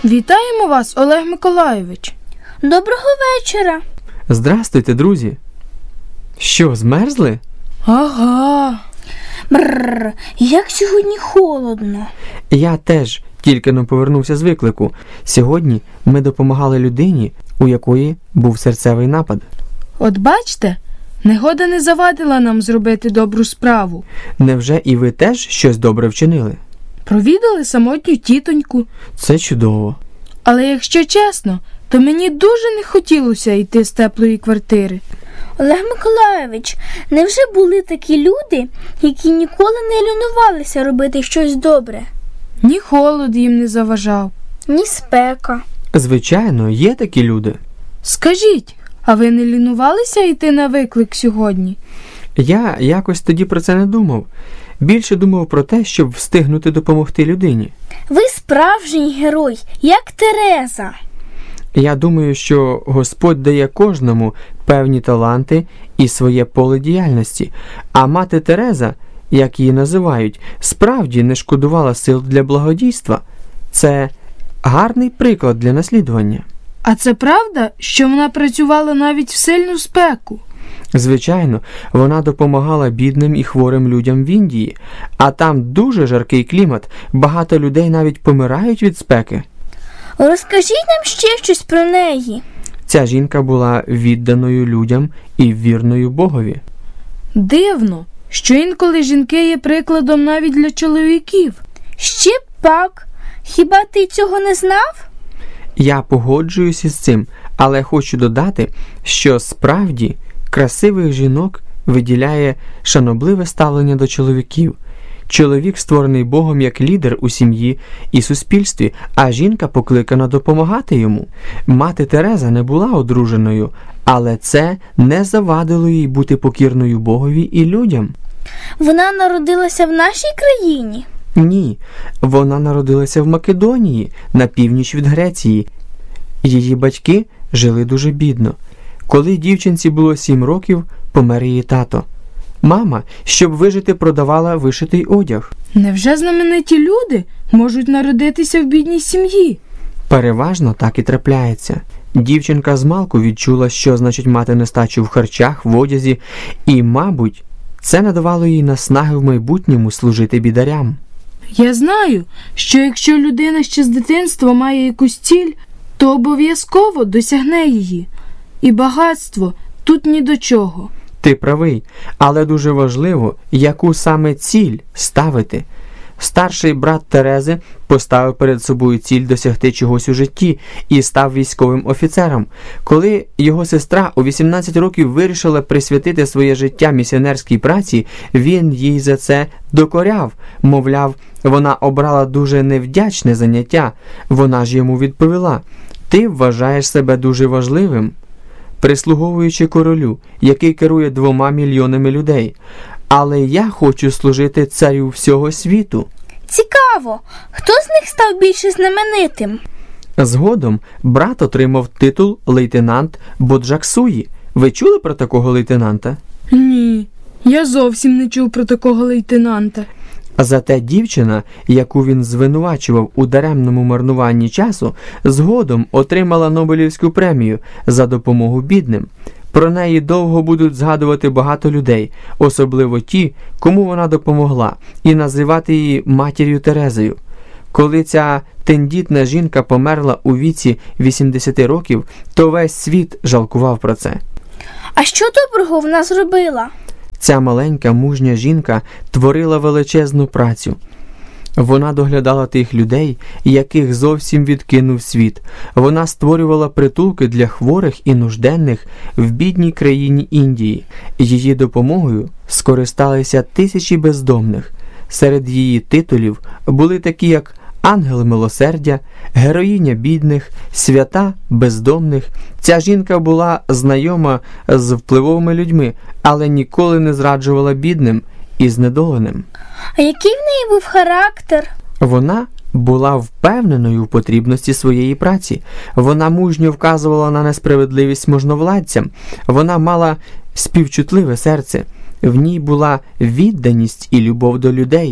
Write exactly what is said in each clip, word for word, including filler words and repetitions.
Вітаємо вас, Олег Миколайович. Доброго вечора. Здрастуйте, друзі. Що, змерзли? Ага. Бррр, як сьогодні холодно. Я теж тільки но повернувся з виклику. Сьогодні ми допомагали людині, у якої був серцевий напад. От бачите, негода не завадила нам зробити добру справу. Невже і ви теж щось добре вчинили? Провідали самотню тітоньку. Це чудово. Але якщо чесно, то мені дуже не хотілося йти з теплої квартири. Олег Миколайович, невже були такі люди, які ніколи не лінувалися робити щось добре? Ні холод їм не заважав. Ні спека. Звичайно, є такі люди. Скажіть, а ви не лінувалися йти на виклик сьогодні? Я якось тоді про це не думав. Більше думав про те, щоб встигнути допомогти людині. Ви справжній герой, як Тереза. Я думаю, що Господь дає кожному певні таланти і своє поле діяльності, а мати Тереза, як її називають, справді не шкодувала сил для благодійства. Це гарний приклад для наслідування. А це правда, що вона працювала навіть в сильну спеку? Звичайно, вона допомагала бідним і хворим людям в Індії, а там дуже жаркий клімат, багато людей навіть помирають від спеки. Розкажіть нам ще щось про неї. Ця жінка була відданою людям і вірною Богові. Дивно, що інколи жінки є прикладом навіть для чоловіків. Ще б пак. Хіба ти цього не знав? Я погоджуюся з цим, але хочу додати, що справді красивих жінок виділяє шанобливе ставлення до чоловіків. Чоловік створений Богом як лідер у сім'ї і суспільстві, а жінка покликана допомагати йому. Мати Тереза не була одруженою, але це не завадило їй бути покірною Богові і людям. Вона народилася в нашій країні? Ні, вона народилася в Македонії, на північ від Греції. Її батьки жили дуже бідно. Коли дівчинці було сім років, помер її тато. Мама, щоб вижити, продавала вишитий одяг. Невже знамениті люди можуть народитися в бідній сім'ї? Переважно так і трапляється. Дівчинка змалку відчула, що значить мати нестачу в харчах, в одязі, і, мабуть, це надавало їй наснаги в майбутньому служити бідарям. Я знаю, що якщо людина ще з дитинства має якусь ціль, то обов'язково досягне її. І багатство тут ні до чого. Ти правий, але дуже важливо, яку саме ціль ставити. Старший брат Терези поставив перед собою ціль досягти чогось у житті і став військовим офіцером. Коли його сестра у вісімнадцять років вирішила присвятити своє життя місіонерській праці, він їй за це докоряв. Мовляв, вона обрала дуже невдячне заняття. Вона ж йому відповіла: «Ти вважаєш себе дуже важливим, прислуговуючи королю, який керує двома мільйонами людей. Але я хочу служити царю всього світу». Цікаво, хто з них став більше знаменитим? Згодом брат отримав титул лейтенант Боджаксуї. Ви чули про такого лейтенанта? Ні, я зовсім не чув про такого лейтенанта. Зате дівчина, яку він звинувачував у даремному марнуванні часу, згодом отримала Нобелівську премію за допомогу бідним. Про неї довго будуть згадувати багато людей, особливо ті, кому вона допомогла, і називати її матір'ю Терезою. Коли ця тендітна жінка померла у віці вісімдесят років, то весь світ жалкував про це. А що доброго вона зробила? Ця маленька мужня жінка творила величезну працю. Вона доглядала тих людей, яких зовсім відкинув світ. Вона створювала притулки для хворих і нужденних в бідній країні Індії. Її допомогою скористалися тисячі бездомних. Серед її титулів були такі, як ангел милосердя, героїня бідних, свята бездомних. Ця жінка була знайома з впливовими людьми, але ніколи не зраджувала бідним і знедоленим. А який в неї був характер? Вона була впевненою в потрібності своєї праці. Вона мужньо вказувала на несправедливість можновладцям. Вона мала співчутливе серце. В ній була відданість і любов до людей.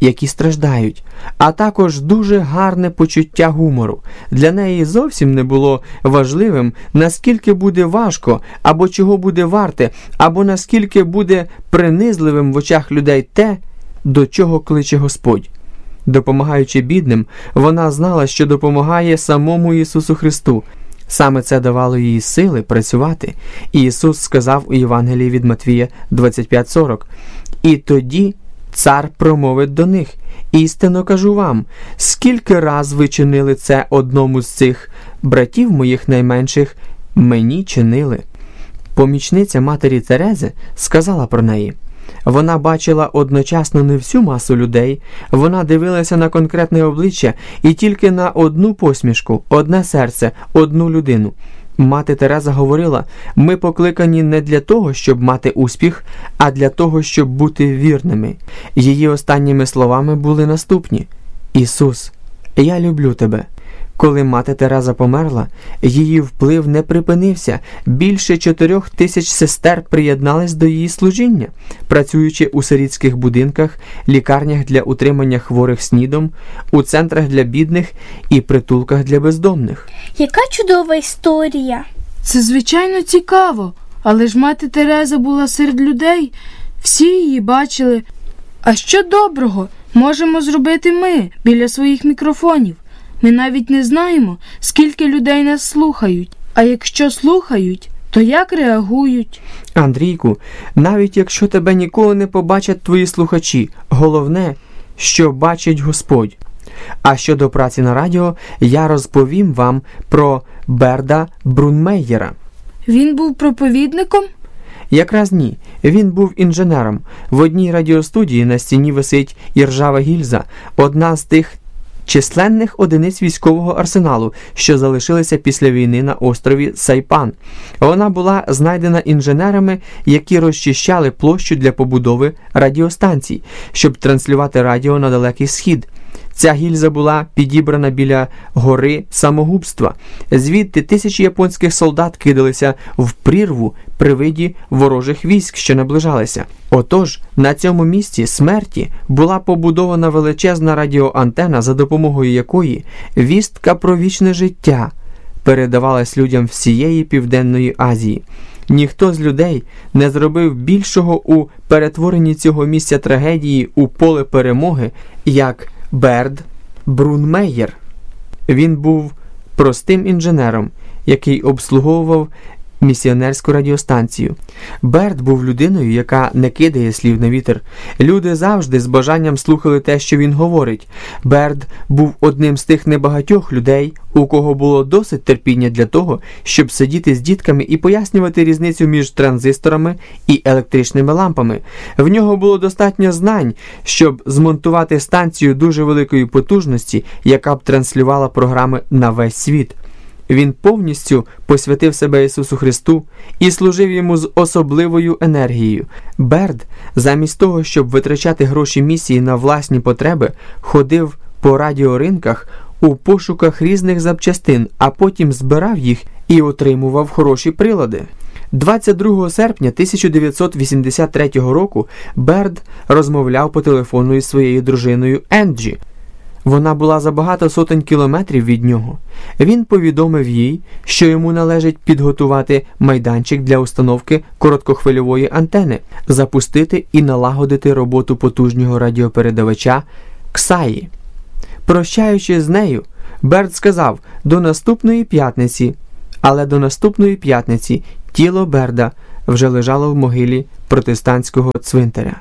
які страждають, а також дуже гарне почуття гумору. Для неї зовсім не було важливим, наскільки буде важко, або чого буде варте, або наскільки буде принизливим в очах людей те, до чого кличе Господь. Допомагаючи бідним, вона знала, що допомагає самому Ісусу Христу. Саме це давало їй сили працювати. І Ісус сказав у Євангелії від Матвія двадцять п'ять сорок: «І тоді цар промовить до них: істинно кажу вам, скільки раз ви чинили це одному з цих братів моїх найменших, мені чинили». Помічниця матері Терези сказала про неї: вона бачила одночасно не всю масу людей, вона дивилася на конкретне обличчя і тільки на одну посмішку, одне серце, одну людину. Мати Тереза говорила: ми покликані не для того, щоб мати успіх, а для того, щоб бути вірними. Її останніми словами були наступні: «Ісус, я люблю тебе». Коли мати Тереза померла, її вплив не припинився. Більше чотирьох тисяч сестер приєднались до її служіння, працюючи у сирітських будинках, лікарнях для утримання хворих снідом, у центрах для бідних і притулках для бездомних. Яка чудова історія! Це, звичайно, цікаво, але ж мати Тереза була серед людей, всі її бачили. А що доброго можемо зробити ми біля своїх мікрофонів? Ми навіть не знаємо, скільки людей нас слухають. А якщо слухають, то як реагують? Андрійку, навіть якщо тебе ніколи не побачать твої слухачі, головне, що бачить Господь. А щодо праці на радіо, я розповім вам про Берда Брунмеєра. Він був проповідником? Якраз ні. Він був інженером. В одній радіостудії на стіні висить іржава гільза, одна з тих численних одиниць військового арсеналу, що залишилися після війни на острові Сайпан. Вона була знайдена інженерами, які розчищали площу для побудови радіостанцій, щоб транслювати радіо на Далекий Схід. Ця гільза була підібрана біля гори самогубства. Звідти тисячі японських солдат кидалися в прірву при виді ворожих військ, що наближалися. Отож, на цьому місці смерті була побудована величезна радіоантена, за допомогою якої вістка про вічне життя передавалась людям всієї Південної Азії. Ніхто з людей не зробив більшого у перетворенні цього місця трагедії у поле перемоги, як Берд Брунмеєр. Він був простим інженером, який обслуговував місіонерську радіостанцію. Берд був людиною, яка не кидає слів на вітер. Люди завжди з бажанням слухали те, що він говорить. Берд був одним з тих небагатьох людей, у кого було досить терпіння для того, щоб сидіти з дітками і пояснювати різницю між транзисторами і електричними лампами. В нього було достатньо знань, щоб змонтувати станцію дуже великої потужності, яка б транслювала програми на весь світ. Він повністю посвятив себе Ісусу Христу і служив йому з особливою енергією. Берд, замість того, щоб витрачати гроші місії на власні потреби, ходив по радіоринках у пошуках різних запчастин, а потім збирав їх і отримував хороші прилади. двадцять другого серпня тисяча дев'ятсот вісімдесят третього року Берд розмовляв по телефону із своєю дружиною Енджі. Вона була за багато сотень кілометрів від нього. Він повідомив їй, що йому належить підготувати майданчик для установки короткохвильової антени, запустити і налагодити роботу потужного радіопередавача Ксаї. Прощаючись з нею, Берд сказав: «До наступної п'ятниці». Але до наступної п'ятниці тіло Берда вже лежало в могилі протестантського цвинтаря.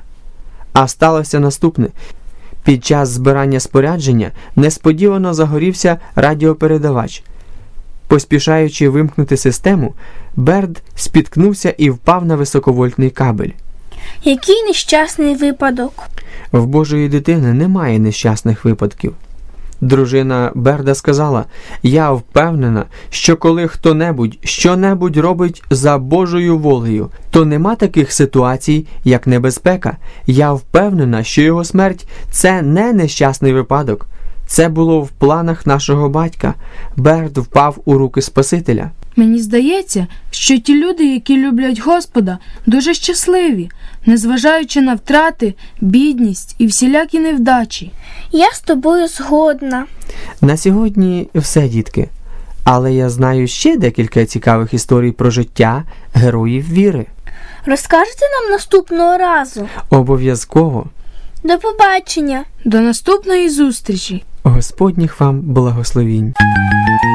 А сталося наступне. Під час збирання спорядження несподівано загорівся радіопередавач. Поспішаючи вимкнути систему, Берд спіткнувся і впав на високовольтний кабель. Який нещасний випадок! В Божої дитини немає нещасних випадків. Дружина Берда сказала: «Я впевнена, що коли хто-небудь що-небудь робить за Божою волею, то нема таких ситуацій, як небезпека. Я впевнена, що його смерть – це не нещасний випадок. Це було в планах нашого батька». Берд впав у руки Спасителя. Мені здається, що ті люди, які люблять Господа, дуже щасливі, незважаючи на втрати, бідність і всілякі невдачі. Я з тобою згодна. На сьогодні все, дітки. Але я знаю ще декілька цікавих історій про життя героїв віри. Розкажете нам наступного разу? Обов'язково. До побачення! До наступної зустрічі! Господніх вам благословінь.